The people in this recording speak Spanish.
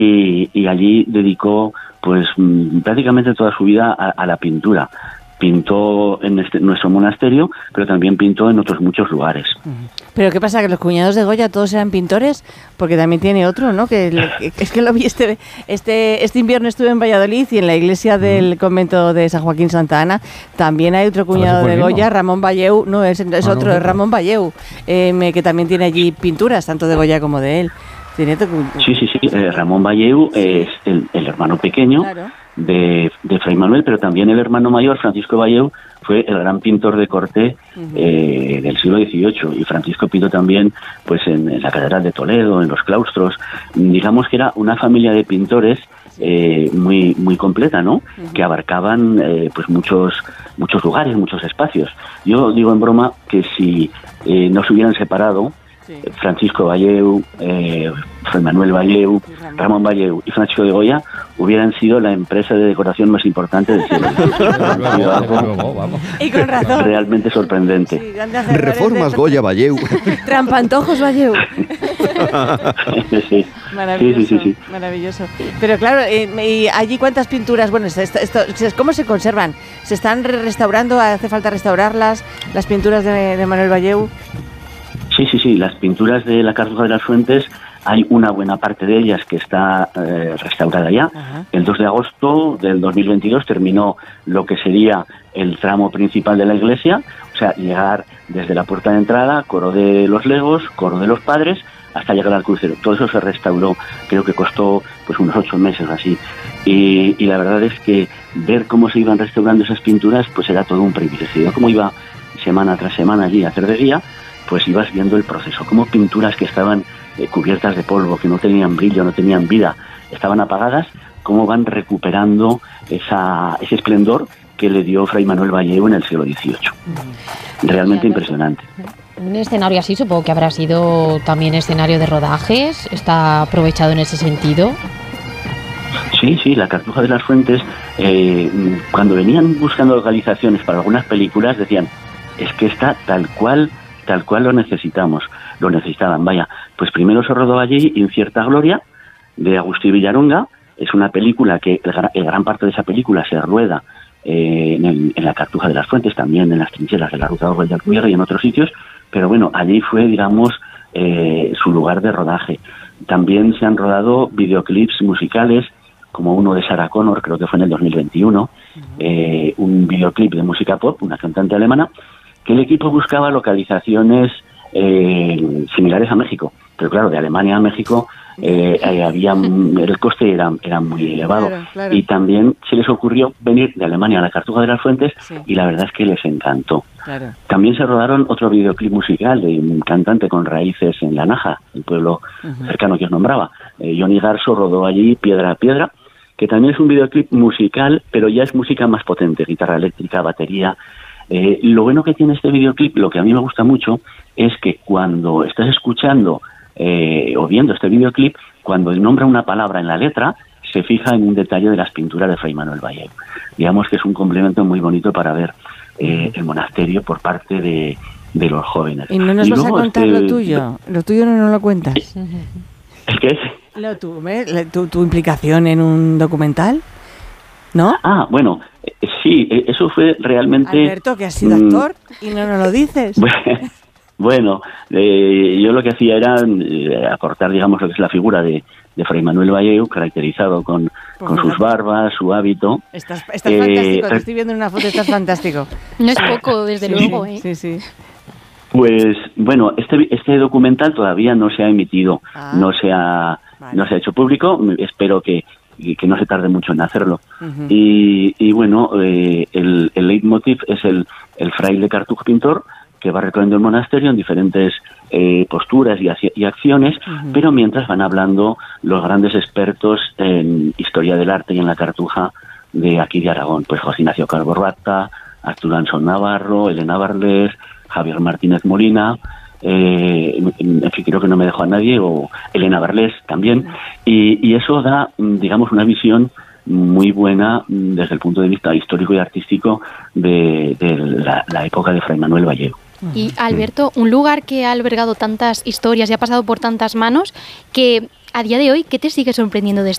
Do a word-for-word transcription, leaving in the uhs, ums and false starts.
y, y allí dedicó pues prácticamente toda su vida a, a la pintura. Pintó en este, nuestro monasterio, pero también pintó en otros muchos lugares. ¿Pero qué pasa? ¿Que los cuñados de Goya todos eran pintores? Porque también tiene otro, ¿no? Que, que es que lo vi este, este este invierno, estuve en Valladolid y en la iglesia del convento de San Joaquín Santa Ana también hay otro cuñado de Goya, Ramón Valleu, no, es, es ah, otro, no, es Ramón Valleu, eh, que también tiene allí pinturas, tanto de Goya como de él. ¿Tiene tu... Sí, sí, sí, eh, Ramón Valleu es el, el hermano pequeño. Claro. De, de Fray Manuel, pero también el hermano mayor, Francisco Valleu, fue el gran pintor de corte uh-huh. eh, del siglo dieciocho, y Francisco pintó también pues en, en la Catedral de Toledo, en los claustros. Digamos que era una familia de pintores eh, muy muy completa, ¿no? Uh-huh. Que abarcaban eh, pues muchos muchos lugares, muchos espacios. Yo digo en broma que si eh, no se hubieran separado, sí. Francisco Valleu, eh, Fray Manuel Valleu, Ramón. Ramón Valleu y Francisco de Goya hubieran sido la empresa de decoración más importante del siglo. Y con razón. Realmente sorprendente. Sí, Reformas Goya Valleu. Trampantojos Valleu. Sí. Maravilloso, sí, sí, sí, sí. Maravilloso. Pero claro, eh, ¿y allí cuántas pinturas? Bueno, esto, esto, ¿cómo se conservan? ¿Se están restaurando? ¿Hace falta restaurarlas? ¿Las pinturas de, de Manuel Valleu? Sí, sí, sí. Las pinturas de la Cartuja de las Fuentes, hay una buena parte de ellas que está eh, restaurada ya. Uh-huh. El dos de agosto del dos mil veintidós terminó lo que sería el tramo principal de la iglesia, o sea, llegar desde la puerta de entrada, coro de los legos, coro de los padres, hasta llegar al crucero. Todo eso se restauró, creo que costó pues unos ocho meses así. Y, y la verdad es que ver cómo se iban restaurando esas pinturas, pues era todo un privilegio. Como iba semana tras semana allí a hacer de guía, pues ibas viendo el proceso, como pinturas que estaban eh, cubiertas de polvo, que no tenían brillo, no tenían vida, estaban apagadas, cómo van recuperando esa, ese esplendor que le dio Fray Manuel Valleu en el siglo dieciocho. Realmente impresionante. Un escenario así supongo que habrá sido también escenario de rodajes, ¿está aprovechado en ese sentido? Sí, sí, la Cartuja de las Fuentes, eh, cuando venían buscando localizaciones para algunas películas, decían, es que está tal cual... tal cual lo necesitamos, lo necesitaban, vaya, pues primero se rodó allí Incierta Gloria, de Agustí Villaronga, es una película que, el gran, el gran parte de esa película se rueda eh, en, el, en la Cartuja de las Fuentes, también en las trincheras de la Ruta de Alcubierre y en otros sitios, pero bueno, allí fue, digamos, eh, su lugar de rodaje. También se han rodado videoclips musicales, como uno de Sarah Connor, creo que fue en el dos mil veintiuno, uh-huh. eh, un videoclip de música pop, una cantante alemana, que el equipo buscaba localizaciones eh, similares a México, pero claro, de Alemania a México eh, eh, había el coste era, era muy elevado, claro, claro. Y también se les ocurrió venir de Alemania a la Cartuja de las Fuentes, sí. Y la verdad es que les encantó. Claro. También se rodaron otro videoclip musical de un cantante con raíces en La Naja, el pueblo uh-huh. cercano que os nombraba. Eh, Johnny Garso rodó allí Piedra a Piedra, que también es un videoclip musical, pero ya es música más potente, guitarra eléctrica, batería. Eh, lo bueno que tiene este videoclip, lo que a mí me gusta mucho, es que cuando estás escuchando eh, o viendo este videoclip, cuando nombra una palabra en la letra, se fija en un detalle de las pinturas de Fray Manuel Valleu. Digamos que es un complemento muy bonito para ver eh, el monasterio por parte de, de los jóvenes. ¿Y no nos y vas luego, a contar este, lo tuyo? ¿Lo tuyo no nos lo cuentas? ¿El qué es? Lo tu, ¿eh? tu, tu implicación en un documental, ¿no? Ah, bueno, eh, sí, eh, eso fue realmente... Alberto, que has sido mm, actor y no nos lo dices. Bueno, eh, yo lo que hacía era eh, acortar, digamos, lo que es la figura de, de Fray Manuel Valleu, caracterizado con, pues con sus barbas, su hábito. Estás, estás eh, fantástico, te estoy viendo en una foto, estás fantástico. No es poco, desde sí, luego, ¿eh? Sí, sí. Pues, bueno, este este documental todavía no se ha emitido, ah, no se ha vale. no se ha hecho público, espero que que no se tarde mucho en hacerlo. Uh-huh. Y, y bueno, eh, el, el leitmotiv es el, el fraile cartujo pintor, que va recorriendo el monasterio en diferentes eh, posturas y, y acciones, uh-huh. pero mientras van hablando los grandes expertos en historia del arte y en la cartuja de aquí de Aragón, pues José Ignacio Calvo Rata, Arturo Ansón Navarro, Elena Barles, Javier Martínez Molina, eh, en fin, creo que no me dejo a nadie, o Elena Barles también, y, y eso da, digamos, una visión muy buena desde el punto de vista histórico y artístico de, de la, la época de Fray Manuel Valleu. Y Alberto, un lugar que ha albergado tantas historias y ha pasado por tantas manos, que a día de hoy, ¿qué te sigue sorprendiendo de,